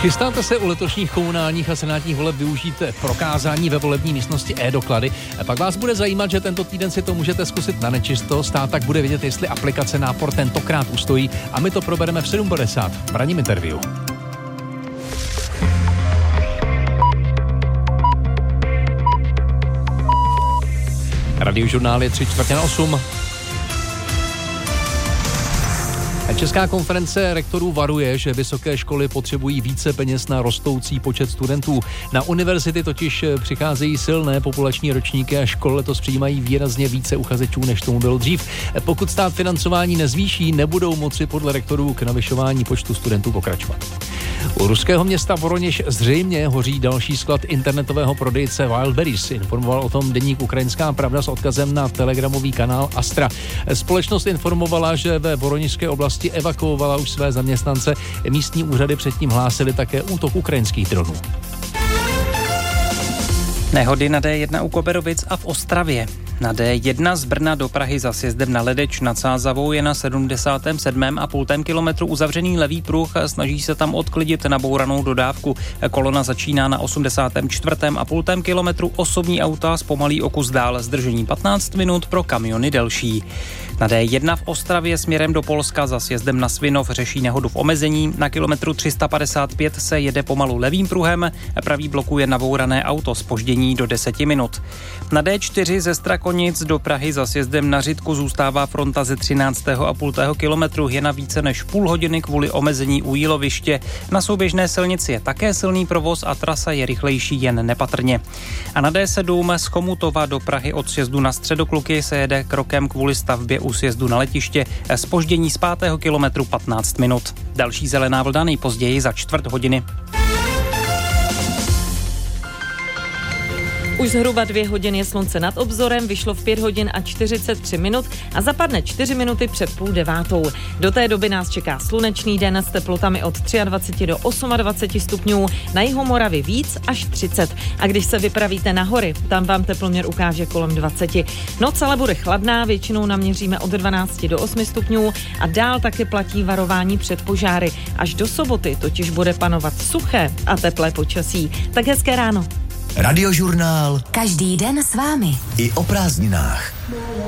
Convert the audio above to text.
Chystáte se u letošních komunálních a senátních voleb využít prokázání ve volební místnosti e-doklady? Pak vás bude zajímat, že tento týden si to můžete zkusit na nečisto. Stát tak bude vědět, jestli aplikace Nápor tentokrát ustojí, a my to probereme v 7:50 v ranním interview. Radiožurnál je 7:45. Česká konference rektorů varuje, že vysoké školy potřebují více peněz na rostoucí počet studentů. Na univerzity totiž přicházejí silné populační ročníky a školy letos přijímají výrazně více uchazečů, než tomu bylo dřív. Pokud stát financování nezvýší, nebudou moci podle rektorů k navyšování počtu studentů pokračovat. U ruského města Voroněž zřejmě hoří další sklad internetového prodejce Wildberries. Informoval o tom deník Ukrajinská pravda s odkazem na telegramový kanál Astra. Společnost informovala, že ve voroněžské oblasti evakuovala už své zaměstnance. Místní úřady předtím hlásily také útok ukrajinských dronů. Nehody na D1 u Koberovic a v Ostravě. Na D1 z Brna do Prahy za sjezdem na Ledeč nad Sázavou je na 77,5 kilometru uzavřený levý pruh. Snaží se tam odklidit nabouranou dodávku. Kolona začíná na 84,5 kilometru. Osobní auta zpomalí o kus dál, zdržení 15 minut, pro kamiony delší. Na D1 v Ostravě směrem do Polska za sjezdem na Svinov řeší nehodu v omezení. Na kilometru 355 se jede pomalu levým pruhem. Pravý blokuje nabourané auto, zpoždění do 10 minut. Na D4 ze Strakonic do Prahy za sjezdem na Řitku zůstává fronta ze 13,5 kilometru. Je na více než půl hodiny kvůli omezení u Jíloviště. Na souběžné silnici je také silný provoz a trasa je rychlejší jen nepatrně. A na D7 z Chomutova do Prahy od sjezdu na Středokluky se jede krokem kvůli stavbě u sjezdu na letiště. Zpoždění z 5. kilometru 15 minut. Další zelená vlna nejpozději za čtvrt hodiny. Už zhruba 2 hodiny je slunce nad obzorem, vyšlo v 5 hodin a 43 minut a zapadne 4 minuty před 8:30. Do té doby nás čeká slunečný den s teplotami od 23 do 28 stupňů, na jihu Moravy víc až 30. A když se vypravíte na hory, tam vám teploměr ukáže kolem 20. Noc ale bude chladná, většinou naměříme od 12 do 8 stupňů a dál také platí varování před požáry. Až do soboty totiž bude panovat suché a teplé počasí. Tak hezké ráno. Radiožurnál. Každý den s vámi. I o prázdninách.